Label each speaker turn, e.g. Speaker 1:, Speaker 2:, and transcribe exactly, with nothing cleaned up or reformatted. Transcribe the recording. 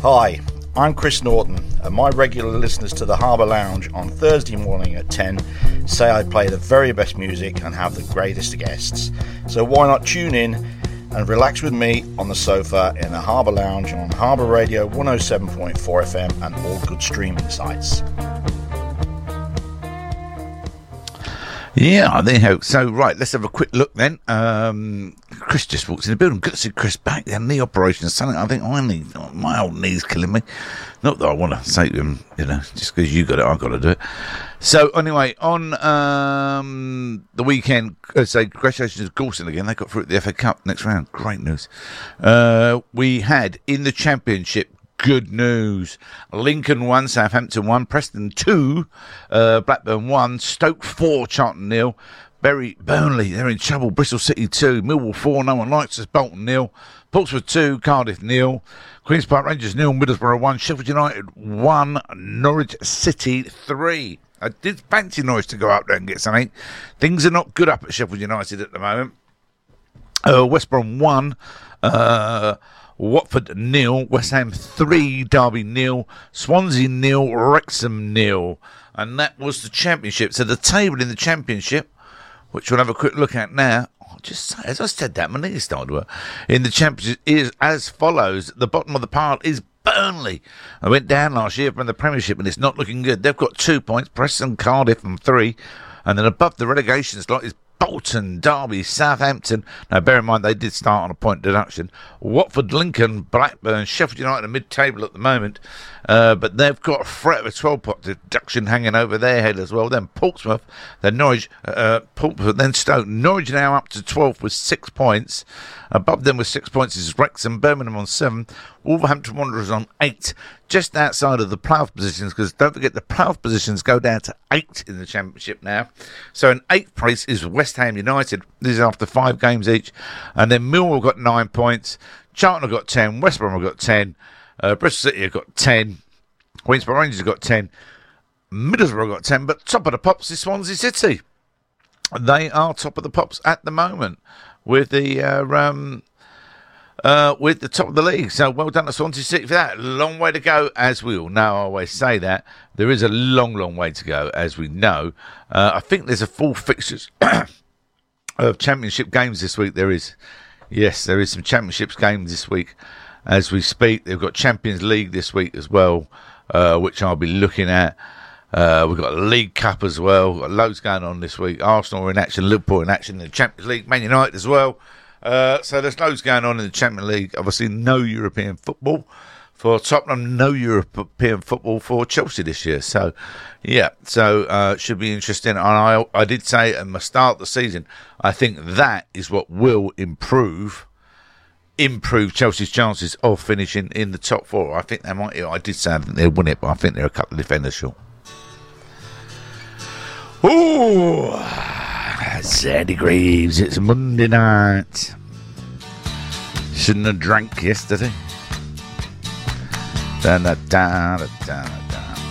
Speaker 1: Hi, I'm Chris Norton, and my regular listeners to the Harbour Lounge on Thursday morning at ten say I play the very best music and have the greatest guests. So why not tune in and relax with me on the sofa in the Harbour Lounge on Harbour Radio one oh seven point four F M and all good streaming sites.
Speaker 2: Yeah, there you go. So, right, let's have a quick look then. Um, Chris just walked in the building. Good to see Chris back. They had knee operation. Something I think I need. My old knee's killing me. Not that I want to say to him, you know, just because you got it, I've got to do it. So, anyway, on um, the weekend, I say, congratulations to Gorson again. They got through at the F A Cup next round. Great news. Uh, we had in the Championship, good news. Lincoln one, Southampton one, Preston two, uh, Blackburn one, Stoke four, Charlton nil, Bury, Burnley, they're in trouble, Bristol City two, Millwall four, no one likes us, Bolton nil, Portsmouth two, Cardiff nil, Queen's Park Rangers nil, Middlesbrough one, Sheffield United one, Norwich City three. I did fancy Norwich to go up there and get something. Things are not good up at Sheffield United at the moment. Uh, West Brom one, uh... Watford nil, West Ham three, Derby nil, Swansea nil, Wrexham nil, and that was the Championship. So the table in the Championship, which we'll have a quick look at now, oh, just as I said that, my knees started to work, in the Championship is as follows. The bottom of the pile is Burnley. I went down last year from the Premiership and it's not looking good. They've got two points, Preston, Cardiff and three, and then above the relegation slot is Bolton, Derby, Southampton. Now, bear in mind, they did start on a point deduction. Watford, Lincoln, Blackburn, Sheffield United are mid-table at the moment. Uh, but they've got a threat of a twelve-pot deduction hanging over their head as well. Then Portsmouth, then Norwich, uh, Portsmouth, then Stoke. Norwich now up to twelve with six points. Above them with six points is Wrexham, Birmingham on seven. Wolverhampton Wanderers on eight. Just outside of the playoff positions, because don't forget the playoff positions go down to eight in the Championship now. So in eighth place is West Ham United. This is after five games each. And then Millwall got nine points. Charlton have got ten. West Brom have got ten. Uh, Bristol City have got ten. Queen's Park Rangers have got ten. Middlesbrough have got ten. But top of the pops is Swansea City. They are top of the pops at the moment with the uh, um, uh, with the top of the league. So well done to Swansea City for that. Long way to go, as we all know. I always say that. There is a long, long way to go, as we know. Uh, I think there's a full fixtures of Championship games this week. There is. Yes, there is some Championships games this week as we speak. They've got Champions League this week as well, uh, which I'll be looking at. Uh, we've got a League Cup as well. Got loads going on this week. Arsenal are in action, Liverpool in action in the Champions League, Man United as well. Uh, so there's loads going on in the Champions League. Obviously, no European football for Tottenham, no European football for Chelsea this year. So, yeah, so uh, should be interesting. And I, I did say at the start of the season, I think that is what will improve improve Chelsea's chances of finishing in the top four. I think they might. I did say I think they'll win it, but I think they're a couple of defenders short. Ooh, Sandy Greaves, it's Monday night. Shouldn't have drank yesterday. Da, da, da, da, da.